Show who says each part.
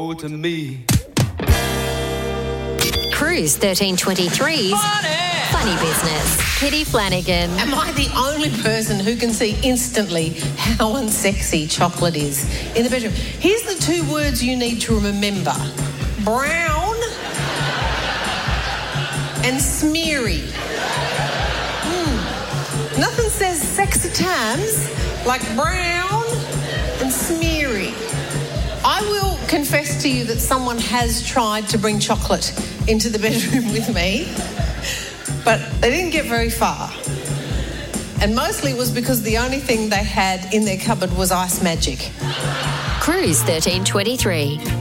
Speaker 1: to me.
Speaker 2: Cruise 1323's Funny Business. Kitty Flanagan.
Speaker 3: Am I the only person who can see instantly how unsexy chocolate is in the bedroom? Here's the two words you need to remember. Brown and smeary. Nothing says sexy times like brown and smeary. I will confess to you that someone has tried to bring chocolate into the bedroom with me, but they didn't get very far. And mostly it was because the only thing they had in their cupboard was Ice Magic.
Speaker 2: Cruise 1323.